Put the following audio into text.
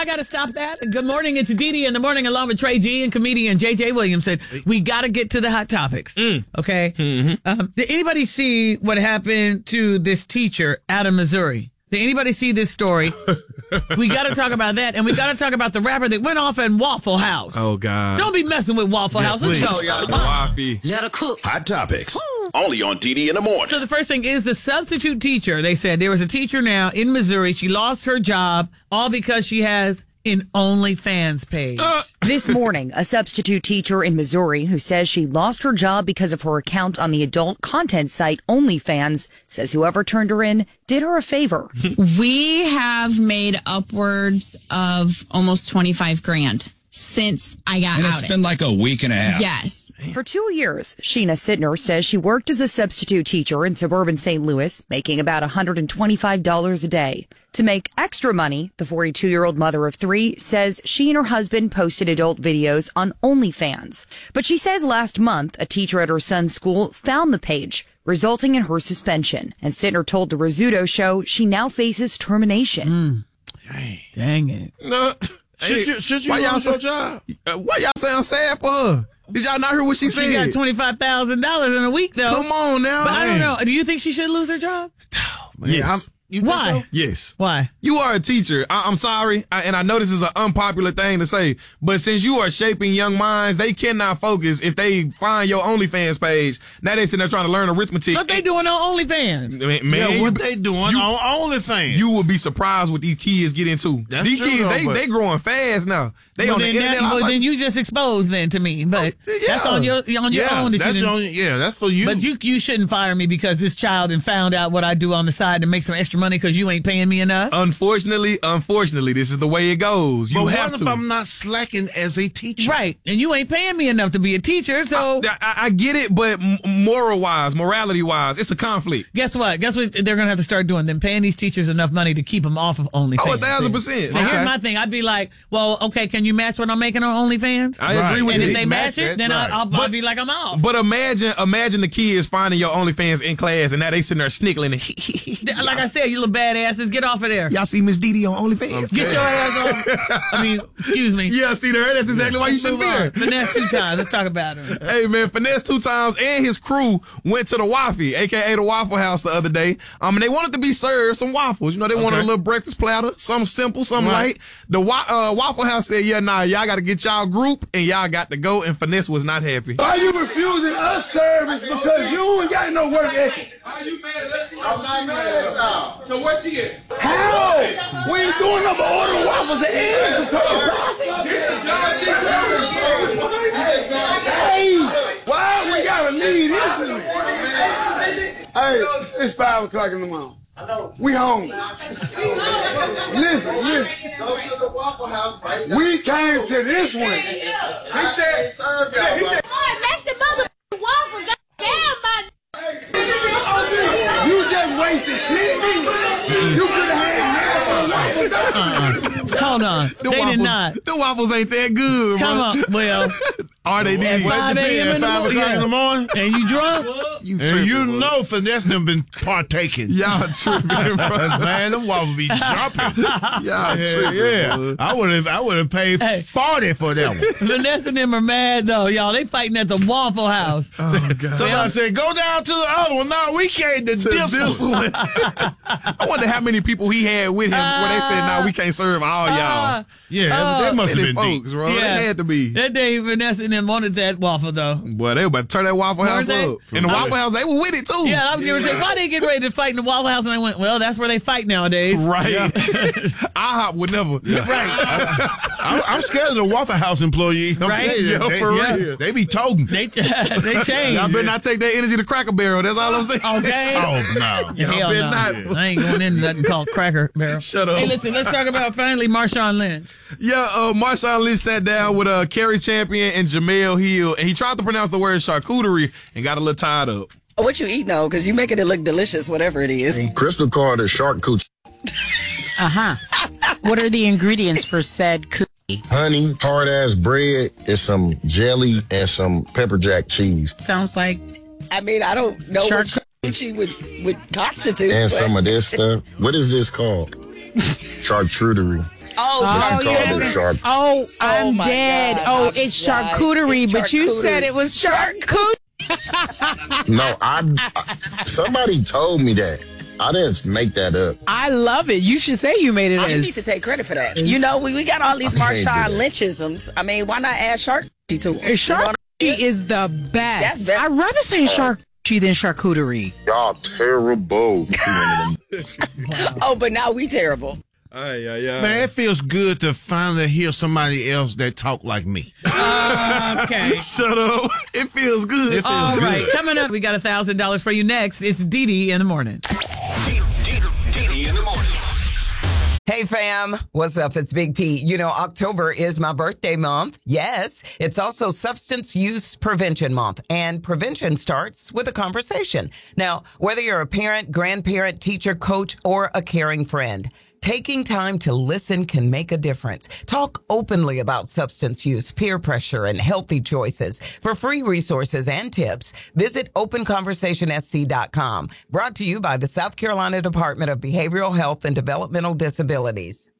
got to stop that. Good morning. It's Dee Dee in the morning along with Trey G and comedian JJ Williamson. We got to get to the hot topics. Okay. Mm-hmm. Did anybody see what happened to this teacher out of Missouri? Did anybody see this story? We got to talk about that. And we got to talk about the rapper that went off in Waffle House. Oh, God. Don't be messing with Waffle House. Let's go, y'all. Let her cook. Hot topics. Only on Dee in the morning. So the first thing is the substitute teacher. They said there was a teacher now in Missouri. She lost her job all because she has an OnlyFans page. This morning, a substitute teacher in Missouri who says she lost her job because of her account on the adult content site OnlyFans says whoever turned her in did her a favor. We have made upwards of almost 25 grand since I got and outed. It's been like a week and a half. Yes. For 2 years, Sheena Sittner says she worked as a substitute teacher in suburban St. Louis, making about $125 a day. To make extra money, the 42-year-old mother of three says she and her husband posted adult videos on OnlyFans. But she says last month, a teacher at her son's school found the page, resulting in her suspension. And Sittner told the Rizzuto show she now faces termination. Dang it. No. Should you lose your job? Why y'all sound sad for her? Did y'all not hear what she said? She got $25,000 in a week, though. Come on now. But I don't know. Do you think she should lose her job? Yes. Why? So? Yes. Why? You are a teacher. I'm sorry, and I know this is an unpopular thing to say, but since you are shaping young minds, they cannot focus if they find your OnlyFans page. Now they sitting there trying to learn arithmetic. What they doing on OnlyFans? Man, what they doing on OnlyFans? You would be surprised what these kids get into. That's these true, kids, though, they growing fast now. They on the internet. Then you just exposed then to me. But that's on your own. That's for you. But you shouldn't fire me because this child and found out what I do on the side to make some extra money because you ain't paying me enough. Unfortunately, this is the way it goes. You but have what to. if I'm not slacking as a teacher? Right, and you ain't paying me enough to be a teacher. So I get it, but morality-wise, it's a conflict. Guess what? They're gonna have to start doing? Them paying these teachers enough money to keep them off of OnlyFans. Oh, 1,000%. Now, here's my thing. I'd be like, well, okay, can you match what I'm making on OnlyFans? I agree with you. And you. if they match it, then right. I'll be like, I'm off. But imagine the kids finding your OnlyFans in class, and now they sitting there snickling. And like I said, you little badasses, get off of there. Y'all see Miss Dee on OnlyFans? Get your ass off. I mean, excuse me. Yeah, see there. That's exactly why you shouldn't be there. Finesse 2 times. Let's talk about him. Hey, man, Finesse 2 times and his crew went to the Waffy, a.k.a. the Waffle House, the other day. And they wanted to be served some waffles. You know, they wanted a little breakfast platter, something simple, something light. The Waffle House said, y'all got to get y'all group, and y'all got to go, and Finesse was not happy. Why you refusing us service because you ain't got no work ethic? Are you mad at us? I'm not mad at y'all. So where's she at? How? We ain't doing nothing but ordering waffles and eggs. Hey, why we gotta leave this? Hey, it's 5 o'clock in the morning. We home. Listen. Go to the Waffle House right now. We came to this one. He said, serve y'all. Make the mother waffles. You just wasted 10 minutes. You could have had half a waffle. Hold on. They did not. The waffles ain't that good, Come on. Well. Are they At 5 a.m. in the 5 o'clock in the morning? And you drunk? And you know Finesse done been partaking. Y'all tripping, bro. Man, them waffles be jumping. Y'all tripping, Yeah. bro. I would have paid 40 for that one. Vanessa and them are mad, though, y'all. They fighting at the Waffle House. Oh, God. Somebody said, go down to the other one. No, we came to this one. I wonder how many people he had with him where they said, "No, we can't serve all y'all." Yeah, they must have been folks, bro. Yeah. They had to be. That day, Vanessa and them wanted that waffle, though. Boy, they were about to turn that Waffle House they? up. And the Waffle House, they were with it, too. Yeah, I was going to say, why they get ready to fight in the Waffle House? And I went, well, that's where they fight nowadays. Right. IHOP would never. Right. I'm scared of the Waffle House employees. Right? For real. They be toting. They changed. Y'all better not take that energy to Cracker Barrel. That's all I'm saying. Okay. Oh, no. Hell better no. not. I ain't going into nothing called Cracker Barrel. Shut up. Hey, listen, let's talk about finally Marshawn Lynch. Yeah, Marshawn Lynch sat down with Kerry Champion and Jamel Hill, and he tried to pronounce the word charcuterie and got a little tied up. What you eat now? Because you making it look delicious, whatever it is. Crystal called it shark coochie. What are the ingredients for said cookie? Honey, hard-ass bread, and some jelly and some pepper jack cheese. Sounds like I mean, I don't know Shark what you would constitute. And but- some of this stuff. What is this called? Charcuterie. Oh, Shark. Oh, I'm my dead. God. Oh, I'm it's dying. charcuterie, It's but you said charcuterie. it was charcuterie. No, somebody told me that. I didn't make that up. I love it. You should say you made it You need to as take credit for that. You know, we got all these I can't do Marshawn that. Lynchisms. I mean, why not add charcuterie to it? charcuterie is the That's best. better. I'd rather say charcuterie than charcuterie. Y'all terrible. Oh, but now we terrible. Man, it feels good to finally hear somebody else that talk like me. Okay. Shut up. It feels good. It feels All good. right. Coming up, we got $1,000 for you next. It's Dee Dee in the morning. Dee in the morning. Hey fam, what's up? It's Big P. You know, October is my birthday month. Yes, it's also Substance Use Prevention Month, and prevention starts with a conversation. Now, whether you're a parent, grandparent, teacher, coach, or a caring friend, taking time to listen can make a difference. Talk openly about substance use, peer pressure, and healthy choices. For free resources and tips, visit openconversationsc.com. Brought to you by the South Carolina Department of Behavioral Health and Developmental Disabilities.